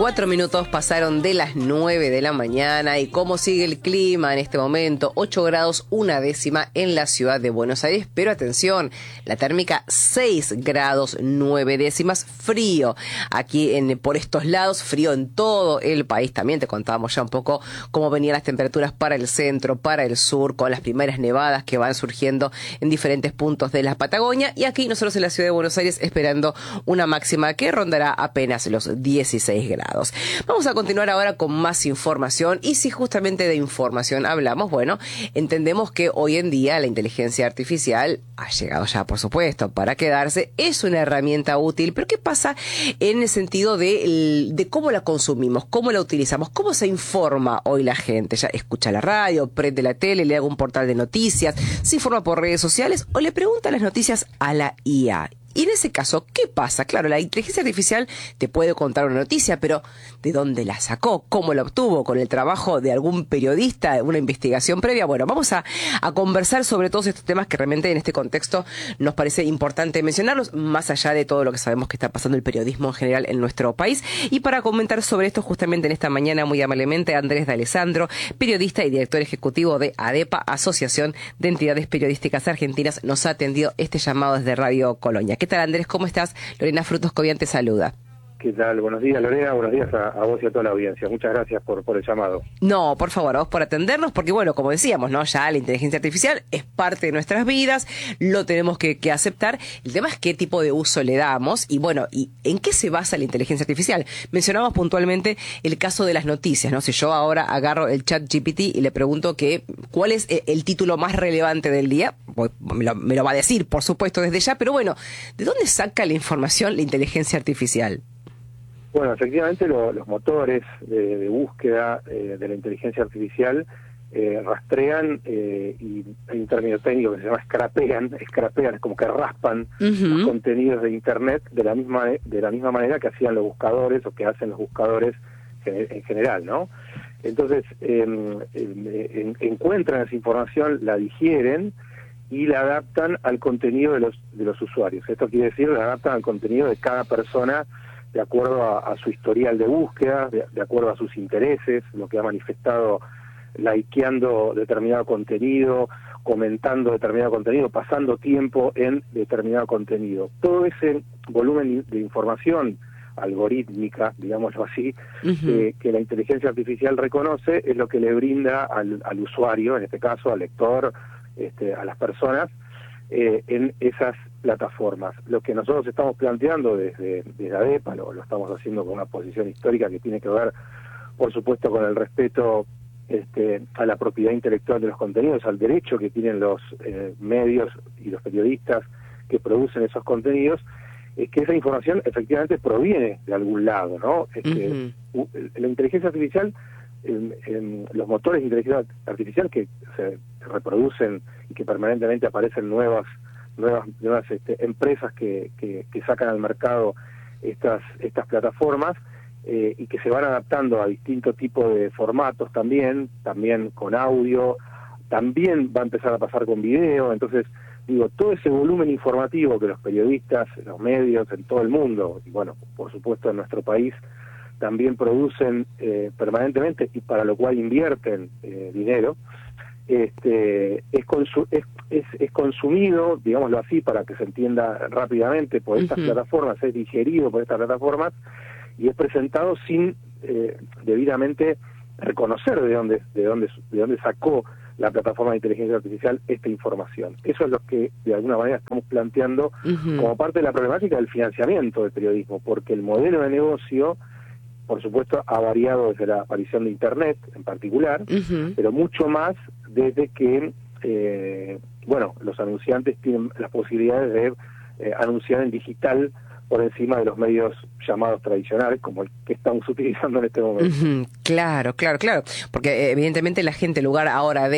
4 minutos pasaron de las 9 de la mañana. ¿Y cómo sigue el clima en este momento? 8 grados, 1/10 en la ciudad de Buenos Aires. Pero atención, la térmica 6 grados, 9/10. Frío aquí por estos lados, frío en todo el país. También te contábamos ya un poco cómo venían las temperaturas para el centro, para el sur, con las primeras nevadas que van surgiendo en diferentes puntos de la Patagonia. Y aquí nosotros en la ciudad de Buenos Aires esperando una máxima que rondará apenas los 16 grados. Vamos a continuar ahora con más información, y si justamente de información hablamos, bueno, entendemos que hoy en día la inteligencia artificial ha llegado ya, por supuesto, para quedarse. Es una herramienta útil, pero ¿qué pasa en el sentido de cómo la consumimos, cómo la utilizamos, cómo se informa hoy la gente? Ya escucha la radio, prende la tele, lee algún portal de noticias, se informa por redes sociales o le pregunta las noticias a la IA. Y en ese caso, ¿qué pasa? Claro, la inteligencia artificial te puede contar una noticia, pero ¿de dónde la sacó? ¿Cómo la obtuvo? ¿Con el trabajo de algún periodista? ¿Una investigación previa? Bueno, vamos a conversar sobre todos estos temas que realmente en este contexto nos parece importante mencionarlos, más allá de todo lo que sabemos que está pasando el periodismo en general en nuestro país. Y para comentar sobre esto, justamente en esta mañana, muy amablemente, Andrés D'Alessandro, periodista y director ejecutivo de ADEPA, Asociación de Entidades Periodísticas Argentinas, nos ha atendido este llamado desde Radio Colonia. ¿Qué tal, Andrés? ¿Cómo estás? Lorena Frutos Cobian te saluda. ¿Qué tal? Buenos días, Lorena. Buenos días a vos y a toda la audiencia. Muchas gracias por el llamado. No, por favor, a vos por atendernos, porque bueno, como decíamos, ¿no? Ya la inteligencia artificial es parte de nuestras vidas, lo tenemos que aceptar. El tema es qué tipo de uso le damos y bueno, ¿y en qué se basa la inteligencia artificial? Mencionamos puntualmente el caso de las noticias, ¿no? Si yo ahora agarro el ChatGPT y le pregunto cuál es el título más relevante del día, me lo va a decir, por supuesto, desde ya, pero bueno, ¿de dónde saca la información la inteligencia artificial? Bueno, efectivamente los motores de búsqueda de la inteligencia artificial rastrean y hay un término técnico que se llama scrapean, es como que raspan los contenidos de Internet de la misma manera que hacían los buscadores o que hacen los buscadores en general, ¿no? Entonces encuentran esa información, la digieren y la adaptan al contenido de los usuarios. Esto quiere decir, la adaptan al contenido de cada persona de acuerdo a su historial de búsqueda, de acuerdo a sus intereses, lo que ha manifestado likeando determinado contenido, comentando determinado contenido, pasando tiempo en determinado contenido. Todo ese volumen de información algorítmica, digámoslo así, que la inteligencia artificial reconoce, es lo que le brinda al usuario, en este caso al lector, a las personas, en esas plataformas. Lo que nosotros estamos planteando desde ADEPA, lo estamos haciendo con una posición histórica que tiene que ver, por supuesto, con el respeto a la propiedad intelectual de los contenidos, al derecho que tienen los medios y los periodistas que producen esos contenidos, es que esa información efectivamente proviene de algún lado, ¿no? La inteligencia artificial, los motores de inteligencia artificial que se reproducen y que permanentemente aparecen nuevas empresas que sacan al mercado estas plataformas y que se van adaptando a distintos tipos de formatos también con audio, también va a empezar a pasar con video. Entonces, digo, todo ese volumen informativo que los periodistas, los medios en todo el mundo, y bueno, por supuesto en nuestro país, también producen permanentemente y para lo cual invierten dinero, es consumido, digámoslo así, para que se entienda rápidamente, por estas plataformas, es digerido por estas plataformas y es presentado sin debidamente reconocer de dónde sacó la plataforma de inteligencia artificial esta información. Eso es lo que de alguna manera estamos planteando como parte de la problemática del financiamiento del periodismo, porque el modelo de negocio, por supuesto, ha variado desde la aparición de Internet en particular, pero mucho más desde que los anunciantes tienen las posibilidades de anunciar en digital por encima de los medios llamados tradicionales, como el que estamos utilizando en este momento. Claro, porque evidentemente la gente, en lugar ahora de